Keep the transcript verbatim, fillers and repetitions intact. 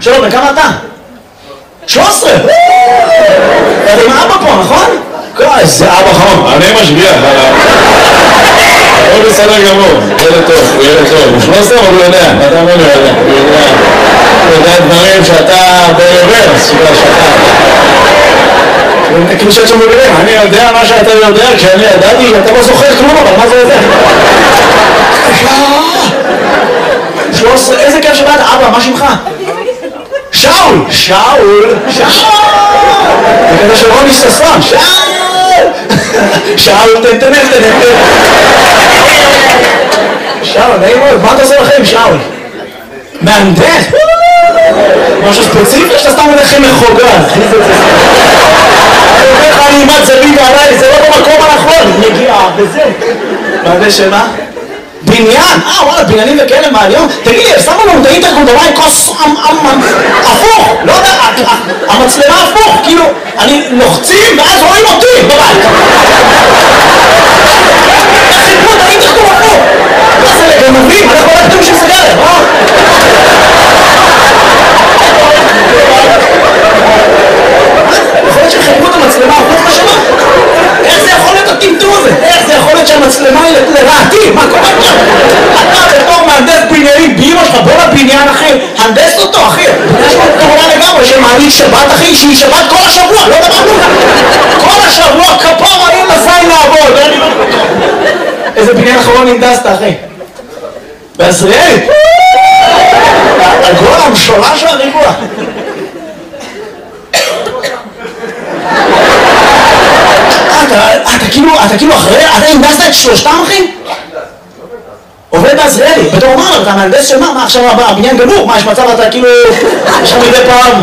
שלום, וכמה אתה? שלוש עשרה! אתה עם אבא פה, נכון? איזה אבא חום. אני משגיח עליו. הוא בסדר גמור, ילד טוב, הוא ילד טוב. הוא שלוש עשרה, אבל הוא יודע, אתה אומר לי, הוא יודע. הוא יודע דברים שאתה ברוורס, שאתה... כאילו שאת שם בגלל, אני יודע מה שאתה יודע, כשאני ידעתי, אתה לא זוכר כלום, אבל מה זה יודע? שלוש עשרה, איזה כיף שבאת, אבא, מה שמך? שאול! שאול! שאול! זה כזה של רוני ששון, שאול! שאול, תן, תן, תן, תן. שאול, נעים מאוד, מה אתה עושה לכם, שאול? מהנדס? משהו ספציפי שאתה סתם מלכם מחוגה. אני אומר לך, אני אימת זווית עליי, זה לא במקום הנכון, מגיעה בזה. מהנדס שמה? בניין? אה, וואלה, בניינים וכאלה מעניין. תגיד לי, שמו לנו את האינטרקום, דווי כוס הפוך, לא יודע, המצלמה הפוך, כאילו, אני לוחצים ואז רואים אותי בבית. חיפו את האינטרקום הפוך. מה זה לגנבים? אנחנו לא כתוב שסגרת, אה? יכול להיות שחיפו את המצלמה הפוך בשמה? איך זה יכול להיות הטמטום הזה? איך זה יכול להיות שהמצלמה היא לרעתי? מה קורה פה? אתה בתור מהנדס בניינים באמא שלך, בוא לבניין אחי, הנדס אותו אחי. יש לו כמובן לגמרי שמעניק שבת אחי, שהיא שבת כל השבוע, לא דבר כלום. כל השבוע כפור אני מזין לעבוד. איזה בניין אחרון הנדסת אחי? בעזריאלי? הגול המשולש והריבוע. אתה כאילו, אתה כאילו אחרי, אתה הנדסת את שלושתם אחי? עובד בעזריאלי, בתור מה, אתה מהנדס של מה? מה עכשיו הבניין גמור? מה יש מצב אתה כאילו, יש לך מדי פעם